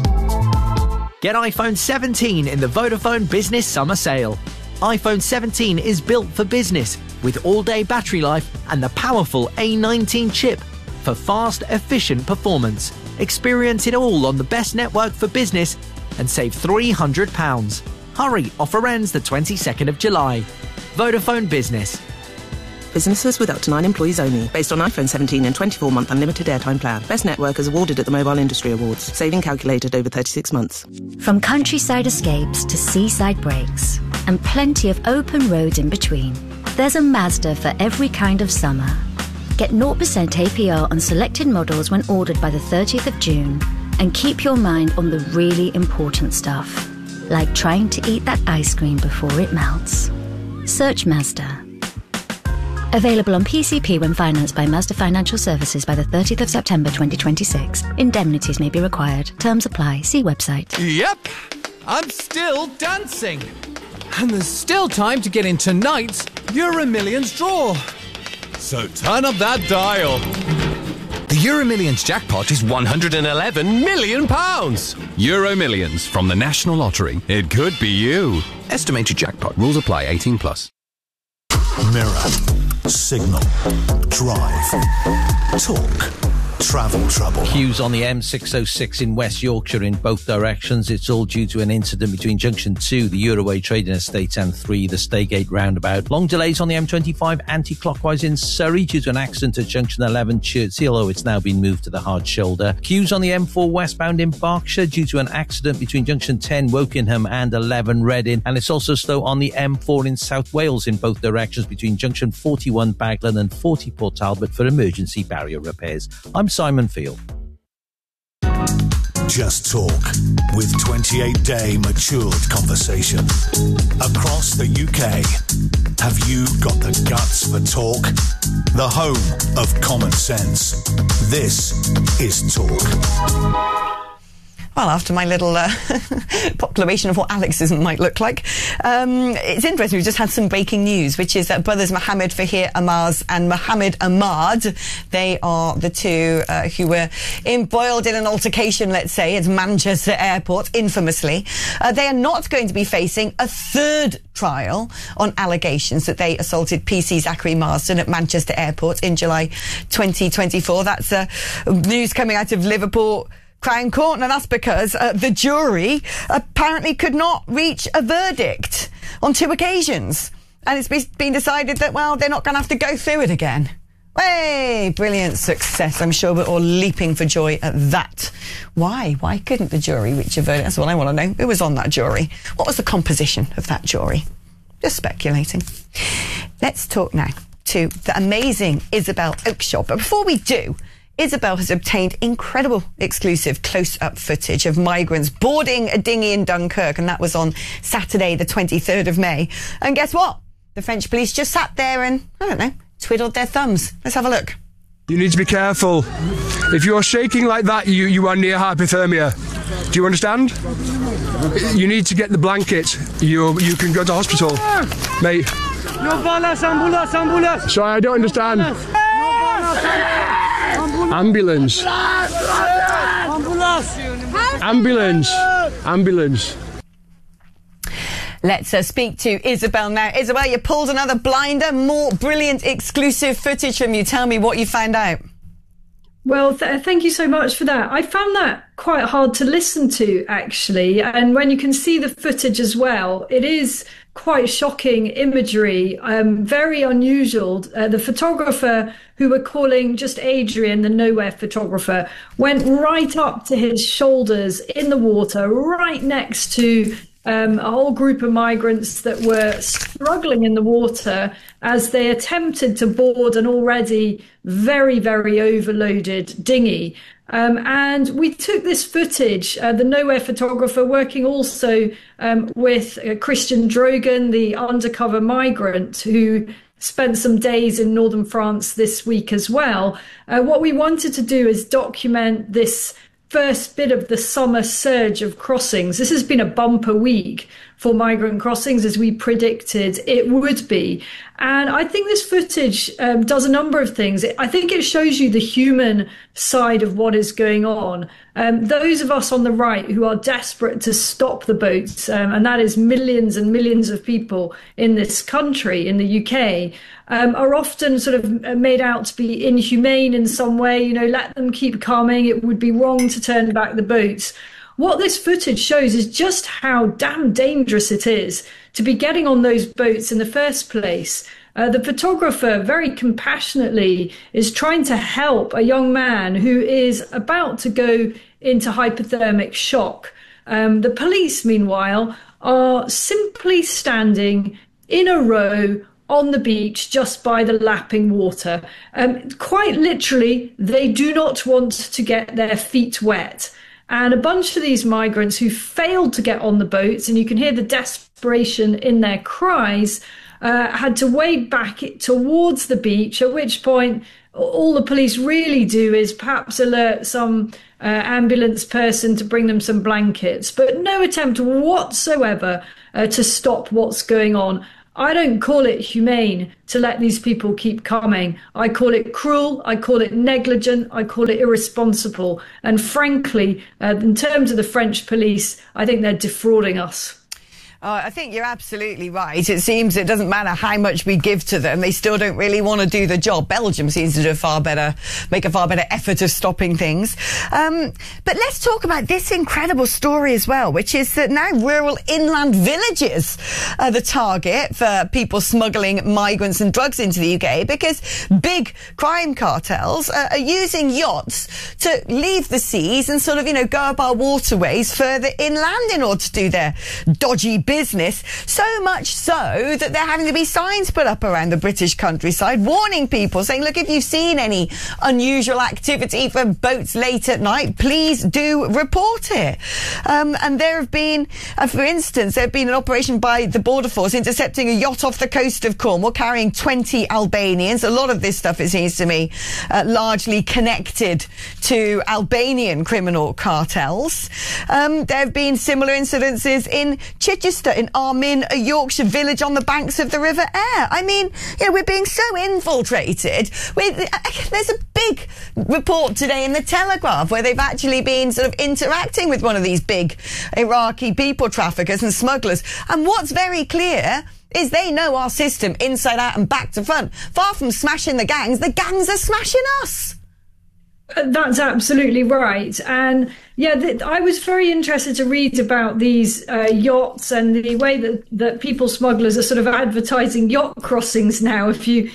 Get iPhone 17 in the Vodafone Business Summer Sale. iPhone 17 is built for business with all-day battery life and the powerful A19 chip for fast, efficient performance. Experience it all on the best network for business and save £300. Hurry, offer ends the 22nd of July. Vodafone Business. Businesses with up to 9 employees only. Based on iPhone 17 and 24-month unlimited airtime plan. Best network is awarded at the Mobile Industry Awards. Saving calculated over 36 months. From countryside escapes to seaside breaks, and plenty of open road in between, there's a Mazda for every kind of summer. Get 0% APR on selected models when ordered by the 30th of June. And keep your mind on the really important stuff, like trying to eat that ice cream before it melts. Search Mazda. Available on PCP when financed by Mazda Financial Services by the 30th of September 2026. Indemnities may be required. Terms apply. See website. Yep, I'm still dancing. And there's still time to get in tonight's EuroMillions draw. So turn up that dial. The EuroMillions jackpot is £111 million. EuroMillions from the National Lottery. It could be you. Estimated jackpot. Rules apply. 18+. Mirror, signal, drive, talk, travel trouble. Queues on the M606 in West Yorkshire in both directions. It's all due to an incident between Junction 2, the Euroway Trading Estate, and 3, the Staygate roundabout. Long delays on the M25 anti-clockwise in Surrey due to an accident at Junction 11 Chertsey, although it's now been moved to the hard shoulder. Queues on the M4 westbound in Berkshire due to an accident between Junction 10 Wokingham and 11 Reading. And it's also slow on the M4 in South Wales in both directions between Junction 41 Baglan and 40 Port Talbot for emergency barrier repairs. I'm Simon Field. Just Talk, with 28-day matured conversation. Across the UK, have you got the guts for talk? The home of common sense. This is Talk. Well, after my little proclamation of what Alexism might look like, it's interesting. We've just had some breaking news, which is that brothers Mohammed Fahir Amaz and Mohammed Ahmad, they are the two who were embroiled in an altercation, let's say, at Manchester Airport, infamously. They are not going to be facing a third trial on allegations that they assaulted PC Zachary Marsden at Manchester Airport in July 2024. That's news coming out of Liverpool Crown Court, and that's because the jury apparently could not reach a verdict on 2 occasions. And it's been decided that, well, they're not going to have to go through it again. Hey, brilliant success. I'm sure we're all leaping for joy at that. Why? Why couldn't the jury reach a verdict? That's what I want to know. Who was on that jury? What was the composition of that jury? Just speculating. Let's talk now to the amazing Isabel Oakeshott. But before we do, Isabel has obtained incredible exclusive close-up footage of migrants boarding a dinghy in Dunkirk, and that was on Saturday, the 23rd of May. And guess what? The French police just sat there and, I don't know, twiddled their thumbs. Let's have a look. You need to be careful. If you're shaking like that, you are near hypothermia. Do you understand? You need to get the blanket. You can go to hospital. Mate. Sorry, I don't understand. Ambulance. Ambulance. Let's speak to Isabel now. Isabel, you pulled another blinder. More brilliant exclusive footage from you. Tell me what you found out. Well, thank you so much for that. I found that quite hard to listen to, actually. And when you can see the footage as well, it is quite shocking imagery, very unusual. The photographer who we're calling just Adrian, the nowhere photographer, went right up to his shoulders in the water, right next to a whole group of migrants that were struggling in the water as they attempted to board an already very, very overloaded dinghy. And we took this footage, the nowhere photographer working also with Christian Drogan, the undercover migrant who spent some days in northern France this week as well. What we wanted to do is document this first bit of the summer surge of crossings. This has been a bumper week for migrant crossings, as we predicted it would be. And I think this footage does a number of things. I think it shows you the human side of what is going on. Those of us on the right who are desperate to stop the boats, and that is millions and millions of people in this country, in the UK, are often sort of made out to be inhumane in some way. You know, let them keep coming. It would be wrong to turn back the boats. What this footage shows is just how damn dangerous it is to be getting on those boats in the first place. The photographer very compassionately is trying to help a young man who is about to go into hypothermic shock. The police, meanwhile, are simply standing in a row on the beach just by the lapping water. Quite literally, they do not want to get their feet wet. And a bunch of these migrants who failed to get on the boats, and you can hear the desperation in their cries, had to wade back towards the beach, at which point all the police really do is perhaps alert some ambulance person to bring them some blankets, but no attempt whatsoever to stop what's going on. I don't call it humane to let these people keep coming. I call it cruel, I call it negligent, I call it irresponsible. And frankly, in terms of the French police, I think they're defrauding us. I think you're absolutely right. It seems it doesn't matter how much we give to them, they still don't really want to do the job. Belgium seems to do make a far better effort of stopping things. But let's talk about this incredible story as well, which is that now rural inland villages are the target for people smuggling migrants and drugs into the UK, because big crime cartels are using yachts to leave the seas and sort of, go up our waterways further inland in order to do their dodgy business, so much so that they're having to be signs put up around the British countryside warning people, saying, look, if you've seen any unusual activity from boats late at night, please do report it. And there have been, for instance, an operation by the Border Force intercepting a yacht off the coast of Cornwall carrying 20 Albanians. A lot of this stuff, it seems to me, largely connected to Albanian criminal cartels. There have been similar incidences in Chichester, in Armine, a Yorkshire village on the banks of the River Aire. I mean, we're being so infiltrated. There's a big report today in the Telegraph where they've actually been sort of interacting with one of these big Iraqi people traffickers and smugglers. And what's very clear is they know our system inside out and back to front. Far from smashing the gangs are smashing us. That's absolutely right. And I was very interested to read about these yachts and the way that people smugglers are sort of advertising yacht crossings now. If you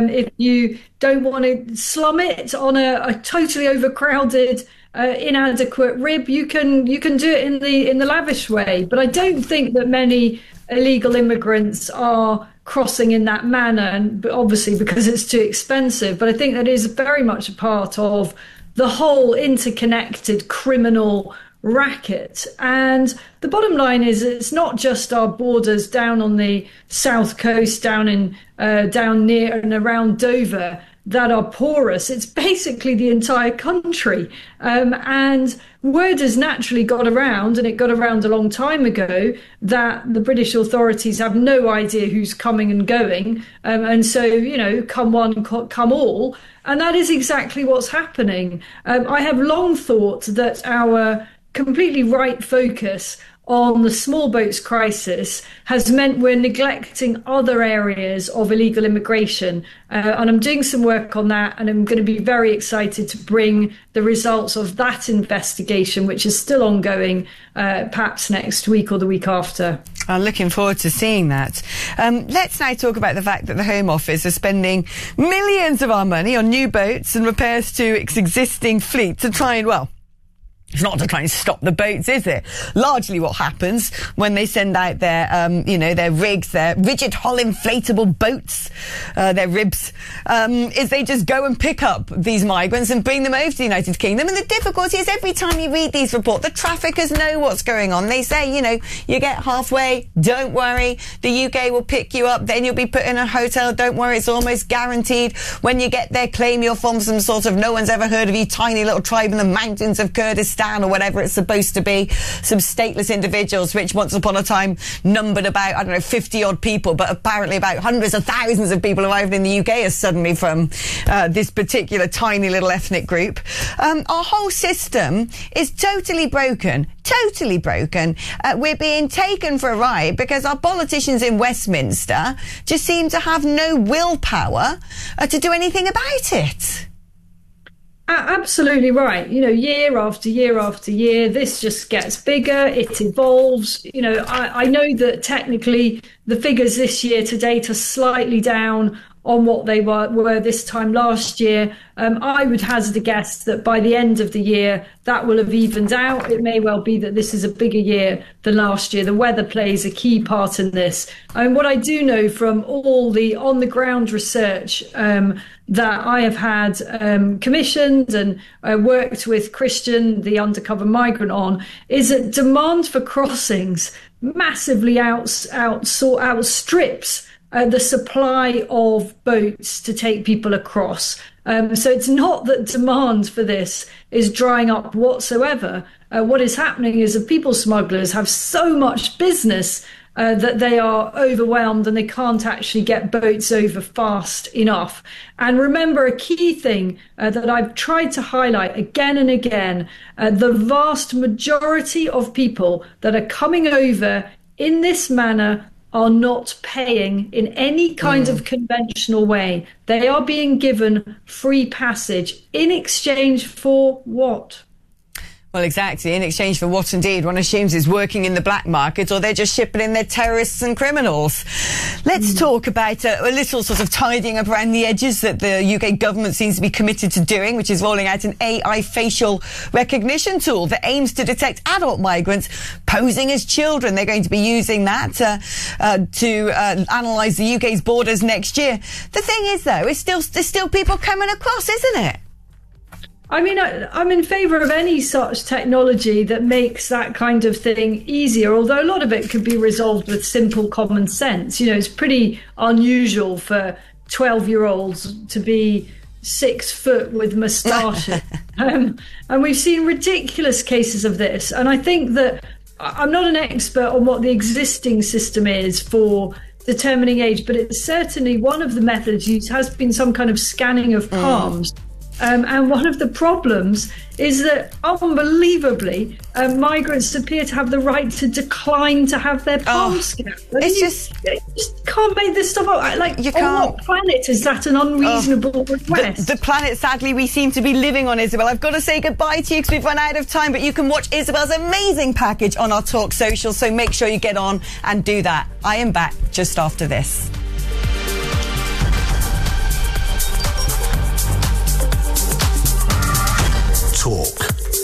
don't want to slum it on a totally overcrowded, inadequate rib, you can do it in the lavish way. But I don't think that many illegal immigrants are crossing in that manner, and obviously because it's too expensive. But I think that is very much a part of the whole interconnected criminal racket. And the bottom line is, it's not just our borders down on the south coast, down near and around Dover, that are porous. It's basically the entire country. And word has naturally got around, and it got around a long time ago, that the British authorities have no idea who's coming and going. And so, come one, come all. And that is exactly what's happening. I have long thought that our completely right focus on the small boats crisis has meant we're neglecting other areas of illegal immigration. And I'm doing some work on that, and I'm going to be very excited to bring the results of that investigation, which is still ongoing, perhaps next week or the week after. I'm looking forward to seeing that. Let's now talk about the fact that the Home Office is spending millions of our money on new boats and repairs to its existing fleet to try and, it's not to try and stop the boats, is it? Largely what happens when they send out their, their rigs, their rigid hull inflatable boats, their ribs, is they just go and pick up these migrants and bring them over to the United Kingdom. And the difficulty is, every time you read these reports, the traffickers know what's going on. They say, you get halfway, don't worry, the UK will pick you up, then you'll be put in a hotel, don't worry, it's almost guaranteed. When you get there, claim you're from some sort of no one's ever heard of you tiny little tribe in the mountains of Kurdistan, or whatever it's supposed to be, some stateless individuals which once upon a time numbered about 50 odd people, but apparently about hundreds of thousands of people arrived in the UK as suddenly from this particular tiny little ethnic group. Our whole system is totally broken. We're being taken for a ride because our politicians in Westminster just seem to have no willpower to do anything about it. Absolutely right. Year after year after year, this just gets bigger. It evolves. I know that technically the figures this year to date are slightly down on what they were this time last year. I would hazard a guess that by the end of the year, that will have evened out. It may well be that this is a bigger year than last year. The weather plays a key part in this. And what I do know from all the on-the-ground research that I have had commissioned and worked with Christian, the undercover migrant, on, is that demand for crossings massively outstrips the supply of boats to take people across. So it's not that demand for this is drying up whatsoever. What is happening is that people smugglers have so much business that they are overwhelmed and they can't actually get boats over fast enough. And remember, a key thing that I've tried to highlight again and again, the vast majority of people that are coming over in this manner are not paying in any kind of conventional way. They are being given free passage in exchange for what? Well, exactly. In exchange for what, indeed? One assumes is working in the black market, or they're just shipping in their terrorists and criminals. Let's talk about a little sort of tidying up around the edges that the UK government seems to be committed to doing, which is rolling out an AI facial recognition tool that aims to detect adult migrants posing as children. They're going to be using that to analyse the UK's borders next year. The thing is, though, there's still people coming across, isn't it? I mean, I'm in favour of any such technology that makes that kind of thing easier, although a lot of it could be resolved with simple common sense. You know, it's pretty unusual for 12-year-olds to be 6 foot with moustaches. And we've seen ridiculous cases of this. And I think that I'm not an expert on what the existing system is for determining age, but it's certainly one of the methods used has been some kind of scanning of palms. And one of the problems is that, unbelievably, migrants appear to have the right to decline to have their palms scanned. It's you just can't make this stuff up. Like, you can't. On what planet is that an unreasonable request? The planet, sadly, we seem to be living on, Isabel. I've got to say goodbye to you because we've run out of time, but you can watch Isabel's amazing package on our Talk Social, so make sure you get on and do that. I am back just after this. Talk.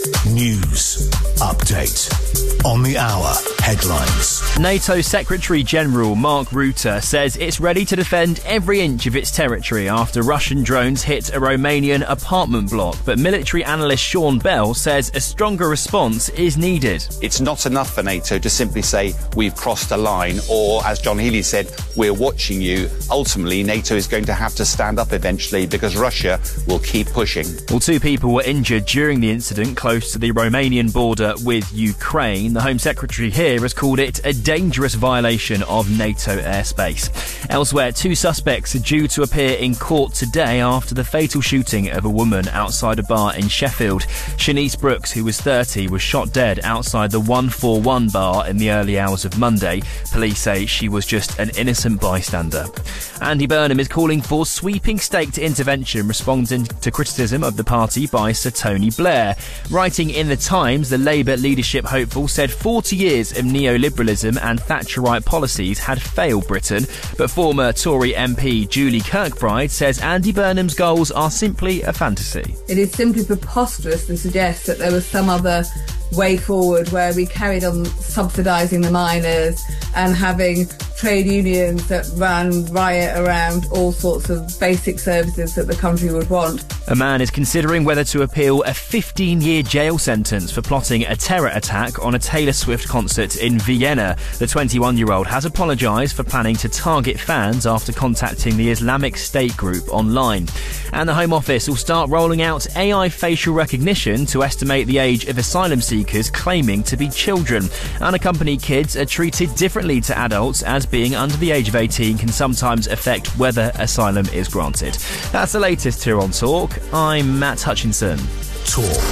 News. Update. On the hour. Headlines. NATO Secretary-General Mark Rutte says it's ready to defend every inch of its territory after Russian drones hit a Romanian apartment block. But military analyst Sean Bell says a stronger response is needed. It's not enough for NATO to simply say we've crossed a line, or, as John Healey said, we're watching you. Ultimately, NATO is going to have to stand up eventually because Russia will keep pushing. Well, 2 people were injured during the incident close to the Romanian border with Ukraine. The Home Secretary here has called it a dangerous violation of NATO airspace. Elsewhere, 2 suspects are due to appear in court today after the fatal shooting of a woman outside a bar in Sheffield. Shanice Brooks, who was 30, was shot dead outside the 141 bar in the early hours of Monday. Police say she was just an innocent bystander. Andy Burnham is calling for sweeping state intervention, responding to criticism of the party by Sir Tony Blair. Writing in The Times, the Labour leadership hopeful said 40 years of neoliberalism and Thatcherite policies had failed Britain, but former Tory MP Julie Kirkbride says Andy Burnham's goals are simply a fantasy. It is simply preposterous to suggest that there was some other way forward where we carried on subsidising the miners and having trade unions that ran riot around all sorts of basic services that the country would want. A man is considering whether to appeal a 15-year jail sentence for plotting a terror attack on a Taylor Swift concert in Vienna. The 21-year-old has apologised for planning to target fans after contacting the Islamic State group online. And the Home Office will start rolling out AI facial recognition to estimate the age of asylum seekers claiming to be children. Unaccompanied kids are treated differently to adults, as being under the age of 18 can sometimes affect whether asylum is granted. That's the latest here on Talk. I'm Matt Hutchinson. Talk.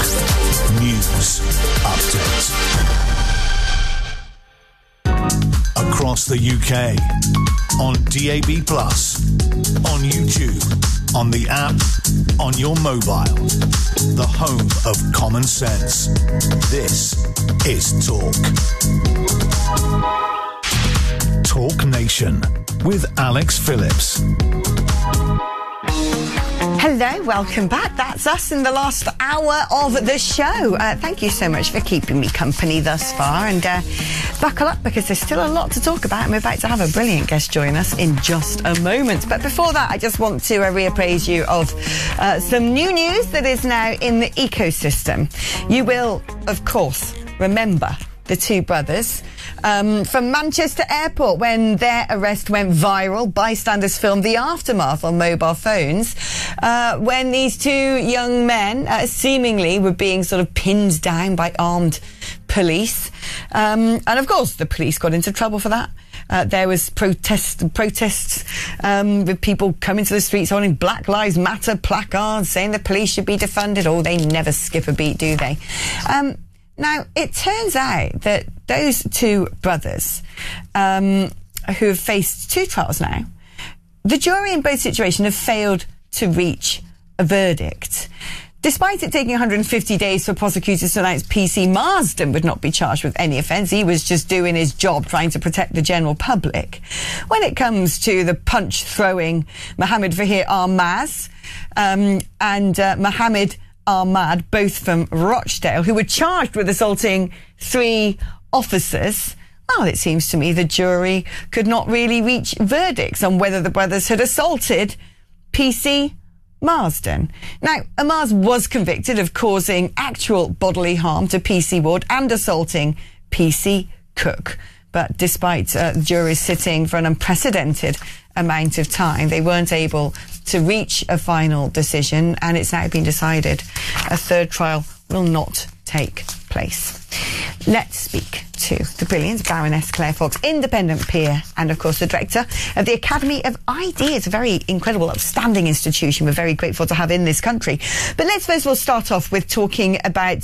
News. Update. Across the UK. On DAB+. On YouTube. On the app. On your mobile. The home of common sense. This is Talk. Talk Nation. with Alex Phillips. Hello, welcome back. That's us in the last hour of the show. Thank you so much for keeping me company thus far, and buckle up because there's still a lot to talk about, and we're about to have a brilliant guest join us in just a moment. But before that, I just want to reappraise you of some new news that is now in the ecosystem. You will, of course, remember the two brothers from Manchester Airport when their arrest went viral. Bystanders filmed the aftermath on mobile phones when these two young men seemingly were being sort of pinned down by armed police. And of course, the police got into trouble for that. There was protests with people coming to the streets holding Black Lives Matter placards saying the police should be defunded. Oh, they never skip a beat, do they? Now, it turns out that those two brothers who have faced two trials now, the jury in both situations have failed to reach a verdict. Despite it taking 150 days for prosecutors to announce PC Marsden would not be charged with any offence, he was just doing his job trying to protect the general public. When it comes to the punch-throwing Mohammed Fahir Armaz and Mohammed Ahmad, both from Rochdale, who were charged with assaulting 3 officers, well, it seems to me the jury could not really reach verdicts on whether the brothers had assaulted PC Marsden. Now, Ahmad was convicted of causing actual bodily harm to PC Ward and assaulting PC Cook. But despite the jury sitting for an unprecedented amount of time, they weren't able to reach a final decision, and it's now been decided a third trial will not take place. Let's speak to the brilliant Baroness Claire Fox, independent peer, and of course the director of the Academy of Ideas, a very incredible, outstanding institution we're very grateful to have in this country. But let's first of all start off with talking about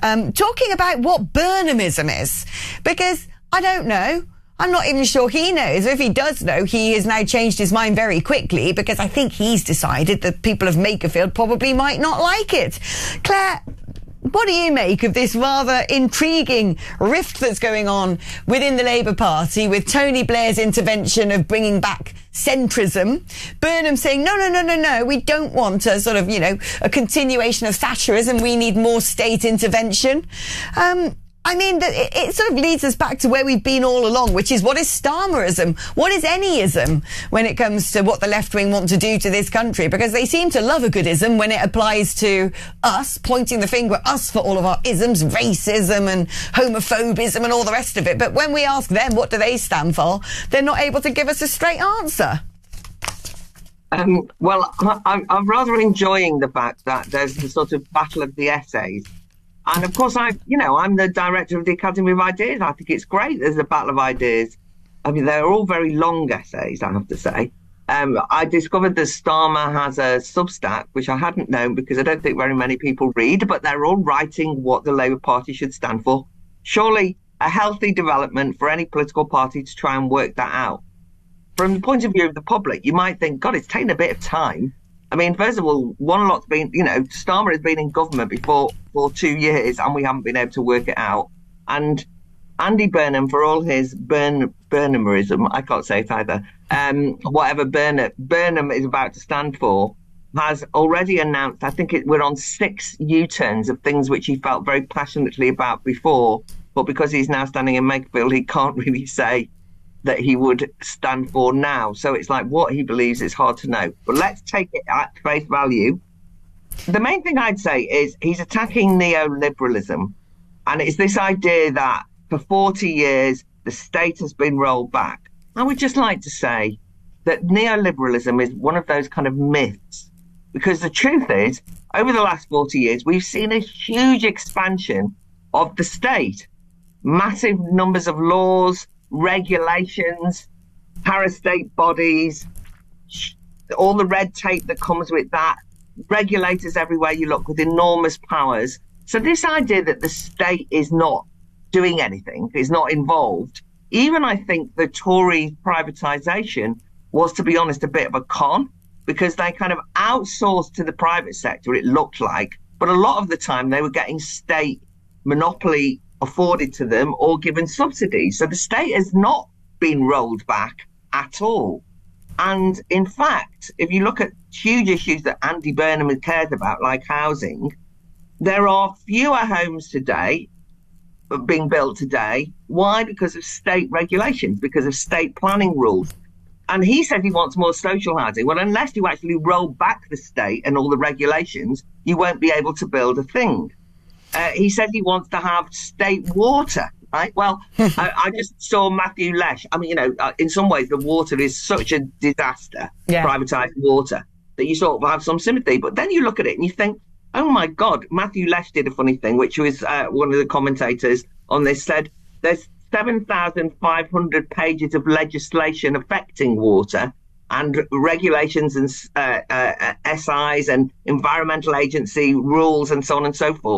what Burnhamism is, because I don't know. I'm not even sure he knows. If he does know, he has now changed his mind very quickly, because I think he's decided that people of Makerfield probably might not like it. Claire, what do you make of this rather intriguing rift that's going on within the Labour Party with Tony Blair's intervention of bringing back centrism, Burnham saying, no, we don't want a sort of, a continuation of Thatcherism, we need more state intervention. I mean, it sort of leads us back to where we've been all along, which is, what is Starmerism? What is any ism when it comes to what the left wing want to do to this country? Because they seem to love a good ism when it applies to us, pointing the finger at us for all of our isms, racism and homophobism and all the rest of it. But when we ask them what do they stand for, they're not able to give us a straight answer. Well, I'm rather enjoying the fact that there's the sort of battle of the essays. And of course, I'm the director of the Academy of Ideas. I think it's great there's a battle of ideas. I mean, they're all very long essays, I have to say. I discovered that Starmer has a Substack, which I hadn't known because I don't think very many people read, but they're all writing what the Labour Party should stand for. Surely a healthy development for any political party to try and work that out. From the point of view of the public, you might think, God, it's taken a bit of time. I mean, first of all, one lot's been, Starmer has been in government before for 2 years and we haven't been able to work it out. And Andy Burnham, for all his Burnhamism, I can't say it either, whatever Burnham is about to stand for, has already announced, I think we're on 6 U-turns of things which he felt very passionately about before, but because he's now standing in Makerfield, he can't really say that he would stand for now. So it's like what he believes is hard to know. But let's take it at face value. The main thing I'd say is he's attacking neoliberalism. And it's this idea that for 40 years, the state has been rolled back. I would just like to say that neoliberalism is one of those kind of myths. Because the truth is, over the last 40 years, we've seen a huge expansion of the state. Massive numbers of laws, regulations, parastate bodies, all the red tape that comes with that, regulators everywhere you look with enormous powers. So this idea that the state is not doing anything, is not involved, even I think the Tory privatisation was, to be honest, a bit of a con, because they kind of outsourced to the private sector, it looked like, but a lot of the time they were getting state monopoly afforded to them or given subsidies. So the state has not been rolled back at all. And in fact, if you look at huge issues that Andy Burnham cares about, like housing, there are fewer homes today being built today. Why? Because of state regulations, because of state planning rules. And he says he wants more social housing. Well, unless you actually roll back the state and all the regulations, you won't be able to build a thing. He said he wants to have state water, right? Well, I just saw Matthew Lesh. I mean, in some ways, the water is such a disaster, privatised water, that you sort of have some sympathy. But then you look at it and you think, oh, my God, Matthew Lesh did a funny thing, which was one of the commentators on this said, there's 7,500 pages of legislation affecting water and regulations and SIs and environmental agency rules and so on and so forth.